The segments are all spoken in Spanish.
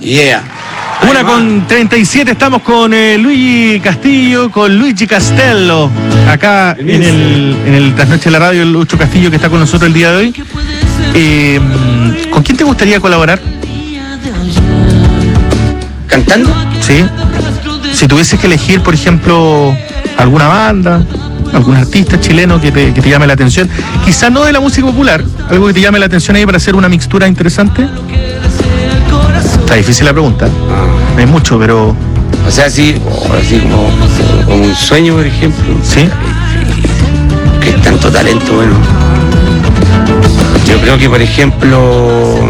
Yeah. 1:37, estamos con Luigi Castillo, con Luigi Castello, acá en el Trasnoche de la Radio, el Lucho Castillo que está con nosotros el día de hoy. ¿Con quién te gustaría colaborar? ¿Cantando? Sí. Si tuvieses que elegir, por ejemplo, alguna banda, algún artista chileno que te llame la atención, quizá no de la música popular, algo que te llame la atención ahí para hacer una mixtura interesante. Está difícil la pregunta, no hay mucho, pero... O sea, así como un sueño, por ejemplo. Sí. Que tanto talento, bueno. Yo creo que, por ejemplo,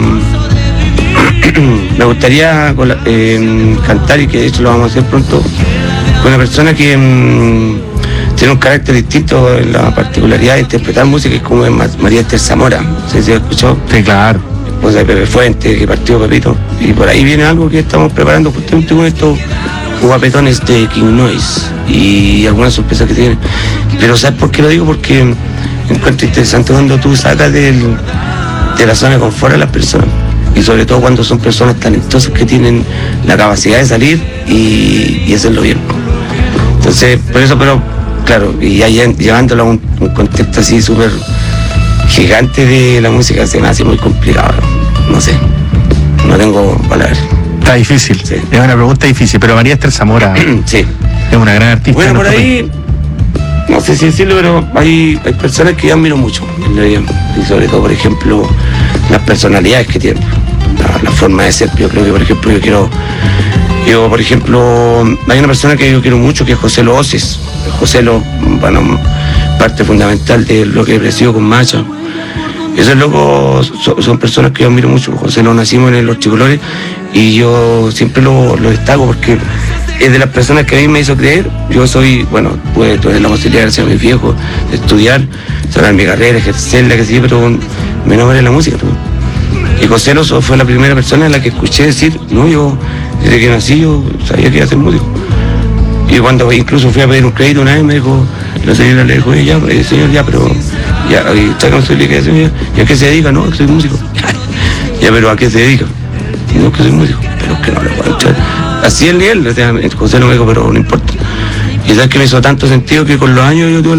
me gustaría cantar, y que de hecho lo vamos a hacer pronto, con una persona que tiene un carácter distinto en la particularidad de interpretar música, es como María Esther Zamora. No sé si lo escuchó. Sí, claro. Esposa de Pepe Fuente, que partió Pepito. Y por ahí viene algo que estamos preparando justamente con estos guapetones de King Noise y algunas sorpresas que tienen. Pero ¿sabes por qué lo digo? Porque encuentro interesante cuando tú sacas de la zona de confort a las personas. Y sobre todo cuando son personas talentosas que tienen la capacidad de salir y hacerlo bien. Entonces, por eso, pero claro, y ya llevándolo a un contexto así súper gigante de la música, se me hace muy complicado. No sé, no tengo palabras. Está difícil, sí. Es una pregunta difícil, pero María Esther Zamora sí. Es una gran artista. Bueno, por ahí, no sé si decirlo, pero hay personas que yo admiro mucho en la vida. Y sobre todo, por ejemplo, las personalidades que tienen, la forma de ser. Yo creo que, por ejemplo, por ejemplo, hay una persona que yo quiero mucho, que es José Lo Oces. José Lo, bueno, parte fundamental de lo que he crecido con Macha. Esos locos son personas que yo admiro mucho. José Lo nacimos en Los Tricolores y yo siempre lo destaco porque es de las personas que a mí me hizo creer. Yo soy, bueno, pude tener la posibilidad de ser mi viejo, de estudiar, sacar mi carrera, ejercerla, que sí, pero me enamoré de la música. Y José Lo fue la primera persona en la que escuché decir, no, yo desde que nací yo sabía que iba a ser músico. Y cuando incluso fui a pedir un crédito una vez, me dijo, la señora le dijo, señor, ya, pero ya, está con su liquidación, ¿y a qué se dedica? No, que soy músico. Ya, pero ¿a qué se dedica? Y no, que soy músico, pero es que no le puedo echar. Así es el nivel, o sea, José Lo me dijo, pero no importa. Y sabes que me hizo tanto sentido que con los años yo tuve